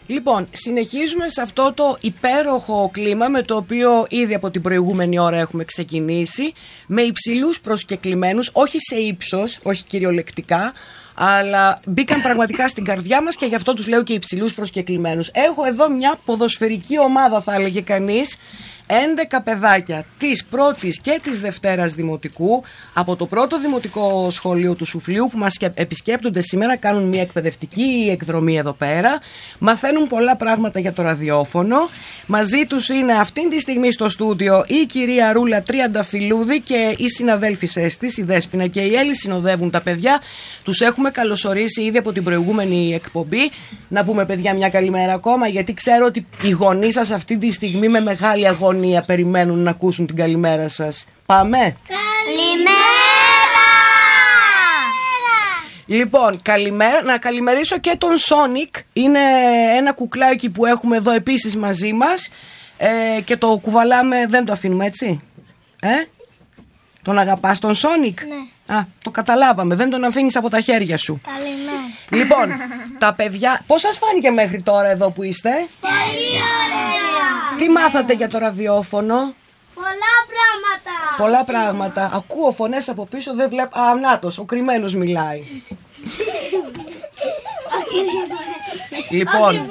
Λοιπόν, συνεχίζουμε σε αυτό το υπέροχο κλίμα με το οποίο ήδη από την προηγούμενη ώρα έχουμε ξεκινήσει, με υψηλούς προσκεκλημένους, όχι σε ύψος, όχι κυριολεκτικά, αλλά μπήκαν πραγματικά στην καρδιά μας και γι' αυτό τους λέω και υψηλούς προσκεκλημένους. Έχω εδώ μια ποδοσφαιρική ομάδα, θα έλεγε κανείς, 11 παιδάκια της πρώτης και της δευτέρας δημοτικού από το πρώτο δημοτικό σχολείο του Σουφλίου που μας επισκέπτονται σήμερα, κάνουν μια εκπαιδευτική εκδρομή εδώ πέρα, μαθαίνουν πολλά πράγματα για το ραδιόφωνο. Μαζί τους είναι αυτή τη στιγμή στο στούντιο η κυρία Ρούλα Τριανταφυλλούδη και οι συναδέλφισες της, η Δέσποινα και η Έλλη, συνοδεύουν τα παιδιά. Τους έχουμε καλωσορίσει ήδη από την προηγούμενη εκπομπή. Να πούμε, παιδιά, μια καλημέρα ακόμα, γιατί ξέρω ότι οι γονείς σας αυτή τη στιγμή με μεγάλη αγωνία περιμένουν να ακούσουν την καλημέρα σας. Πάμε! Καλημέρα! Λοιπόν, καλημέρα. Να καλημερίσω και τον Σόνικ. Είναι ένα κουκλάκι που έχουμε εδώ επίσης μαζί μας και το κουβαλάμε, δεν το αφήνουμε, έτσι. Τον αγαπάς τον Σόνικ? Ναι. Α, το καταλάβαμε, δεν τον αφήνεις από τα χέρια σου. Καλημέρα. Λοιπόν, τα παιδιά, πώς σας φάνηκε μέχρι τώρα εδώ που είστε? Πολύ ωραία. Τι μάθατε για το ραδιόφωνο? Πολλά πράγματα. Πολλά πράγματα. Ακούω φωνές από πίσω, δεν βλέπω. Α, νάτος, ο κρυμμένος μιλάει. Λοιπόν,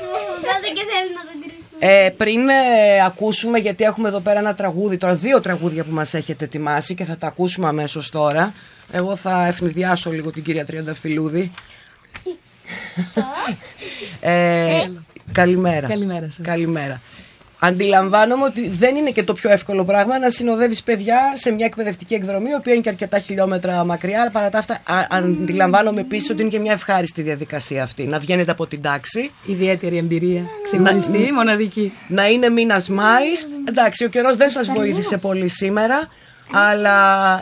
πριν ακούσουμε, γιατί έχουμε εδώ πέρα ένα τραγούδι, τώρα 2 τραγούδια που μας έχετε ετοιμάσει και θα τα ακούσουμε αμέσως τώρα. Εγώ θα ευνηδιάσω λίγο την κυρία Τριανταφυλλούδη. Καλημέρα. Καλημέρα σας. Καλημέρα. Αντιλαμβάνομαι ότι δεν είναι και το πιο εύκολο πράγμα να συνοδεύεις παιδιά σε μια εκπαιδευτική εκδρομή, η οποία είναι και αρκετά χιλιόμετρα μακριά, αλλά παρά τα αυτά αντιλαμβάνομαι επίσης ότι είναι και μια ευχάριστη διαδικασία αυτή. Να βγαίνετε από την τάξη. Ιδιαίτερη εμπειρία. Ξεχωριστή, μοναδική. Να είναι μήνας Μάης. Εντάξει, ο καιρός δεν σας βοήθησε πολύ σήμερα. Αλλά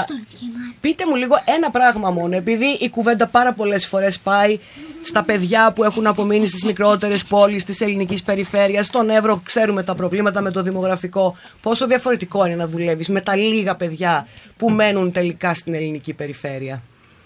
πείτε μου λίγο ένα πράγμα μόνο, επειδή η κουβέντα πάρα πολλές φορές πάει στα παιδιά που έχουν απομείνει στις μικρότερες πόλεις της ελληνικής περιφέρειας. Στον Εύρο ξέρουμε τα προβλήματα με το δημογραφικό. Πόσο διαφορετικό είναι να δουλεύεις με τα λίγα παιδιά που μένουν τελικά στην ελληνική περιφέρεια?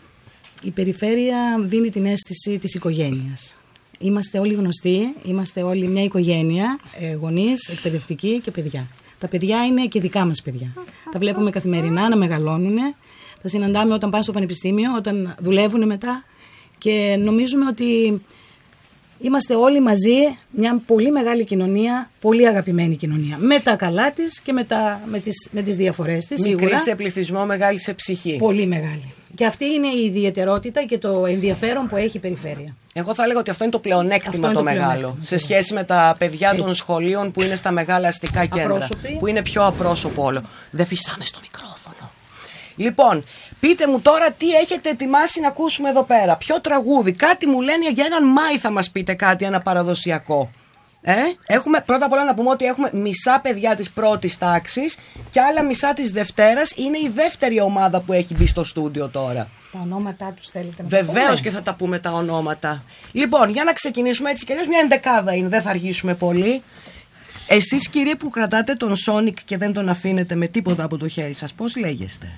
Η περιφέρεια δίνει την αίσθηση της οικογένειας. Είμαστε όλοι γνωστοί, είμαστε όλοι μια οικογένεια, γονείς, εκπαιδευτικοί και παιδιά. Τα παιδιά είναι και δικά μας παιδιά. Τα βλέπουμε καθημερινά να μεγαλώνουν. Τα συναντάμε όταν πάνε στο πανεπιστήμιο, όταν δουλεύουν μετά. Και νομίζουμε ότι είμαστε όλοι μαζί μια πολύ μεγάλη κοινωνία, πολύ αγαπημένη κοινωνία. Με τα καλά της και με τις διαφορές της. Μικρή σε πληθυσμό, μεγάλη σε ψυχή. Πολύ μεγάλη. Και αυτή είναι η ιδιαιτερότητα και το ενδιαφέρον που έχει η περιφέρεια. Εγώ θα έλεγα ότι αυτό είναι το πλεονέκτημα το μεγάλο. Σε σχέση με τα παιδιά των σχολείων που είναι στα μεγάλα αστικά κέντρα. Απρόσωποι. Που είναι πιο απρόσωπο όλο. Δεν φυσάμε στο μικρόφωνο. Λοιπόν, πείτε μου τώρα τι έχετε ετοιμάσει να ακούσουμε εδώ πέρα. Ποιο τραγούδι? Κάτι μου λένε για έναν Μάη, θα μας πείτε κάτι, ένα παραδοσιακό. Έχουμε, πρώτα απ' όλα να πούμε ότι έχουμε μισά παιδιά της πρώτης τάξης και άλλα μισά της δευτέρας. Είναι η δεύτερη ομάδα που έχει μπει στο στούντιο τώρα. Τα ονόματά τους θέλετε να Βεβαίως και θα τα πούμε τα ονόματα. Λοιπόν, για να ξεκινήσουμε έτσι κι αλλιώς, μια εντεκάδα είναι, δεν θα αργήσουμε πολύ. Εσείς, κύριε, που κρατάτε τον Σόνικ και δεν τον αφήνετε με τίποτα από το χέρι σας, πώς λέγεστε?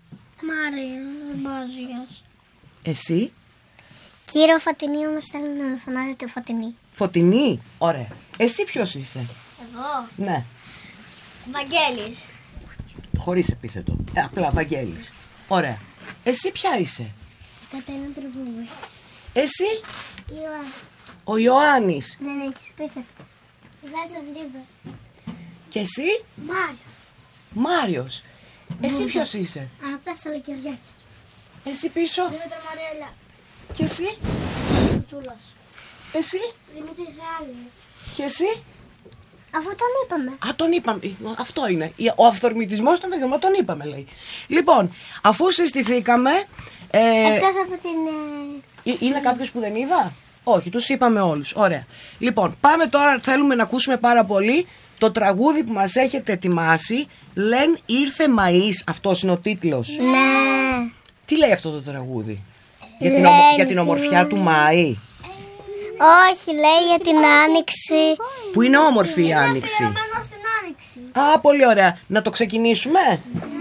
Μάρια Μπάζιας. Εσύ? Κύριο Φωτεινή, όμως θέλω να με φωνάζετε Φωτεινή. Φωτεινή, ωραία. Εσύ ποιος είσαι? Εγώ. Ναι, Βαγγέλης. χωρίς επίθετο. Απλά Βαγγέλης. Ωραία. Εσύ ποια είσαι? Κατένα Τρεβούβη. Εσύ? Ιωάννης. Ο Ιωάννης. Δεν έχεις επίθετο. Βάζω λίγο. Και εσύ? Μάριο. Μάριος. Εσύ ποιος είσαι? Αναστάσης Αλεκιωριάκης. Εσύ πίσω? Δήμητρα Μαριέλα. Και εσύ? Τσούλας. Εσύ? Δημήτρης Άλλης. Και εσύ? Αφού τον είπαμε. Α, τον είπαμε. Αυτό είναι. Ο αυθορμητισμός των παιδιών. Τον είπαμε, λέει. Λοιπόν, αφού συστηθήκαμε. Εκτός από την... Είναι κάποιος που δεν είδα? Όχι, τους είπαμε όλους. Ωραία. Λοιπόν, πάμε τώρα. Θέλουμε να ακούσουμε πάρα πολύ το τραγούδι που μας έχετε ετοιμάσει. Λεν ήρθε Μαΐς. Αυτός είναι ο τίτλος. Ναι. Τι λέει αυτό το τραγούδι? Για την ομορφιά του Μάη. Όχι, λέει για την Άνοιξη. Που είναι όμορφη η Άνοιξη. Αφιερωμένο στην Άνοιξη. Α, πολύ ωραία. Να το ξεκινήσουμε.